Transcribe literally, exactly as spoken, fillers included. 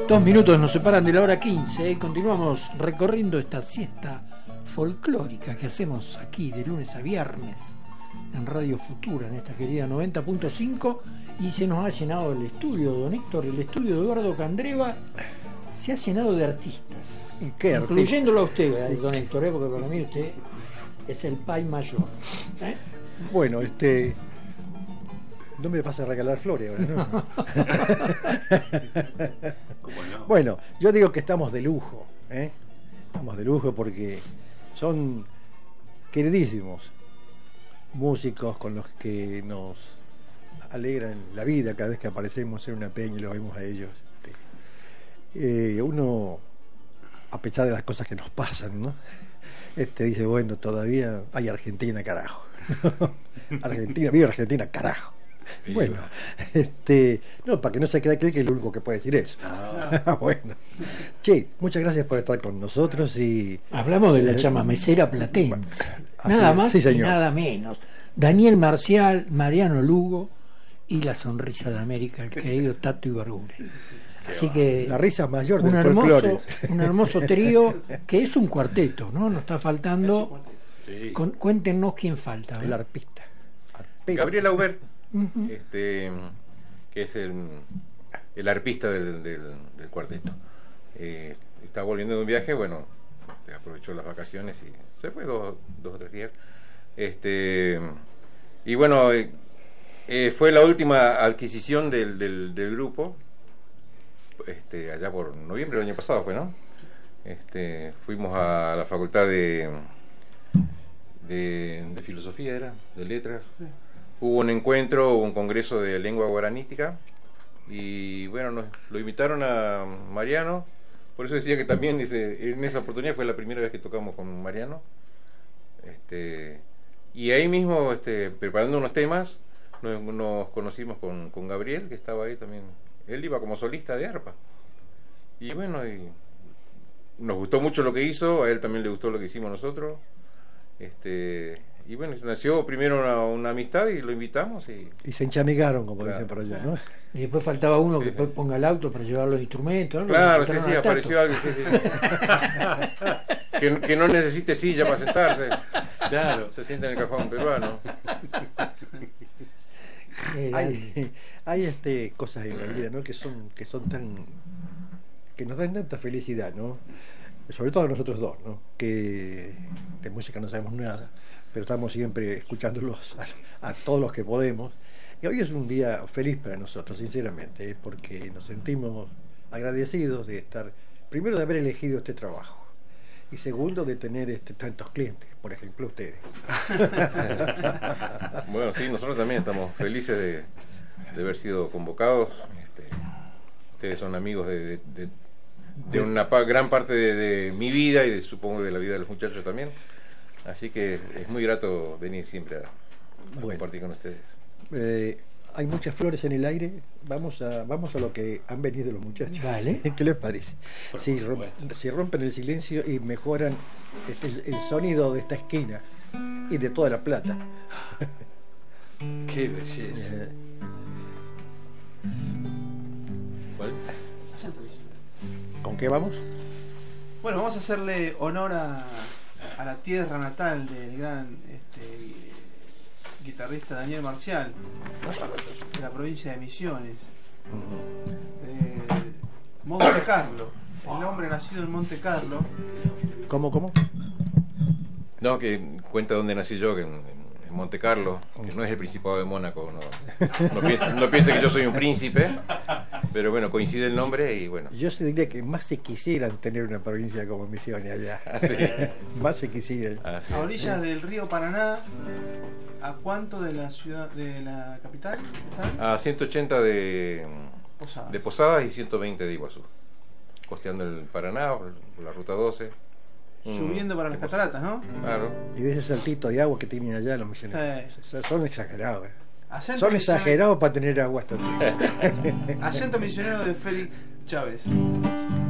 Dos minutos nos separan de la hora quince y continuamos recorriendo esta siesta folclórica que hacemos aquí de lunes a viernes en Radio Futura, en esta querida noventa punto cinco, y se nos ha llenado el estudio, don Héctor, el estudio de Eduardo Candreva se ha llenado de artistas. ¿Y qué artistas? Incluyéndolo a usted, don Héctor, ¿eh? Porque para mí usted es el pai mayor. ¿eh? Bueno, este... no me vas a regalar flores ahora, ¿no? ¿Cómo no? Bueno, yo digo que estamos de lujo, ¿eh? Estamos de lujo porque son queridísimos músicos con los que nos alegran la vida cada vez que aparecemos en una peña y los vemos a ellos. Este, eh, uno, a pesar de las cosas que nos pasan, ¿no? Este dice, bueno, todavía hay Argentina, carajo. Argentina, viva Argentina, carajo. Viva. Bueno, este, no, para que no se crea aquel que es el único que puede decir eso. Ah. Bueno, che, muchas gracias por estar con nosotros y hablamos de la chamamecera platense, Así nada es, más sí, y señor. nada menos. Daniel Marcial, Mariano Lugo y la sonrisa de América, el querido Tato Ibarguren. Así que la risa mayor un del hermoso, folclore. un hermoso trío que es un cuarteto, ¿no? Nos está faltando. Sí. Con- cuéntenos quién falta. El ¿eh? arpista. Arpista. Gabriel Aubert, Ujú. este, que es el, el arpista del, del, del cuarteto. Eh, está volviendo de un viaje, bueno, aprovechó las vacaciones y se fue dos, dos o tres días. Este, y bueno, eh, eh, fue la última adquisición del, del, del grupo, este, allá por noviembre del año pasado fue, ¿no? Este, fuimos a la facultad de, de, de filosofía, era, de letras. Sí. Hubo un encuentro, hubo un congreso de lengua guaranítica y bueno, nos, lo invitaron a Mariano, por eso decía que también ese, en esa oportunidad fue la primera vez que tocamos con Mariano. Este, y ahí mismo, este, preparando unos temas, nos, nos conocimos con, con Gabriel, que estaba ahí también. Él iba como solista de arpa. Y bueno, y nos gustó mucho lo que hizo, a él también le gustó lo que hicimos nosotros. Este, y bueno, nació primero una, una amistad y lo invitamos y Y se enchamigaron, como Claro. dicen por allá, ¿no? Y después faltaba uno que Sí. después ponga el auto para llevar los instrumentos. ¿no? claro, Le sí, faltaron sí, a Tato. apareció alguien, sí, sí. que, que no necesite silla para sentarse. Claro, se sienta en el cajón peruano. Eh, Hay, hay este cosas en la vida, ¿no? Que son, que son tan, que nos dan tanta felicidad, ¿no? Sobre todo a nosotros dos, ¿no? Que de música no sabemos nada, pero estamos siempre escuchándolos a, a todos los que podemos. Y hoy es un día feliz para nosotros, sinceramente, ¿eh? Porque nos sentimos agradecidos de estar, primero de haber elegido este trabajo y segundo de tener este, tantos clientes, por ejemplo ustedes. Bueno, sí, nosotros también estamos felices de, de haber sido convocados. Este, ustedes son amigos de, de, de, de una pa- gran parte de, de mi vida y de, supongo de la vida de los muchachos también. Así que es muy grato venir siempre a, a Bueno. compartir con ustedes. Eh, hay muchas flores en el aire. Vamos a vamos a lo que han venido los muchachos. Vale. ¿Qué les parece? Por Si, rom- supuesto. si rompen el silencio y mejoran este, el, el sonido de esta esquina y de toda La Plata. Qué belleza. Eh, ¿Cuál? ¿Con qué vamos? Bueno, vamos a hacerle honor a, a la tierra natal del gran este, guitarrista Daniel Marcial, de la provincia de Misiones, de Monte Carlo. El hombre nacido en Monte Carlo. ¿Cómo, cómo? No, que cuenta dónde nací yo, que en, en Monte Carlo, que no es el Principado de Mónaco. No, no, piensa, no piensa que yo soy un príncipe, pero bueno, coincide el nombre y bueno. Yo se diría que más se quisieran tener una provincia como Misiones allá. Ah, sí. Más se quisieran. Ah, sí. A orillas del río Paraná. ¿A cuánto de la ciudad, de la capital están? A ciento ochenta de, Posadas. de Posadas y ciento veinte de Iguazú, costeando el Paraná, por la ruta doce. Mm, Subiendo para las de cataratas, ¿no? Posadas. Claro. Y de ese saltito de agua que tienen allá los misioneros. Sí. Son exagerados. ¿eh? Acento Son misionero- exagerados para tener agua hasta aquí. Acento misionero de Félix Chávez.